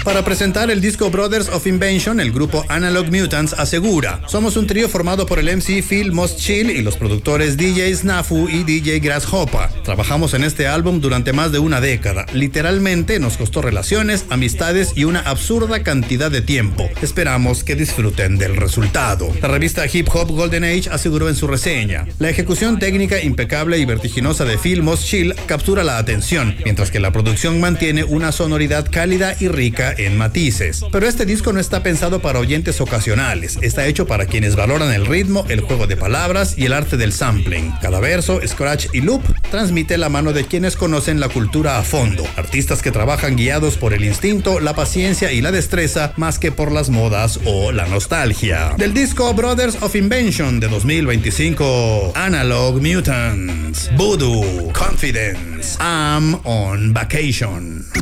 Para presentar el disco Brothers of Invention, el grupo Analog Mutants asegura: somos un trío formado por el MC Phil Most Chill y los productores DJ Snafu y DJ Grasshopper. Trabajamos en este álbum durante más de una década. Literalmente nos costó relaciones, amistades y una absurda cantidad de tiempo. Esperamos que disfruten del resultado. La revista Hip Hop Golden Age aseguró en su reseña: la ejecución técnica impecable y vertiginosa de Phil Most Chill captura la atención, mientras que la producción mantiene una sonoridad cálida y rica en matices. Pero este disco no está pensado para oyentes ocasionales. Está hecho para quienes valoran el ritmo, el juego de palabras y el arte del sampling. Cada verso, scratch y loop transmite la mano de quienes conocen la cultura a fondo. Artistas que trabajan guiados por el instinto, la paciencia y la destreza más que por las modas o la nostalgia. Del disco Brothers of Invention de 2025, Analog Mutants, Voodoo, Confidence, I'm on Vacation.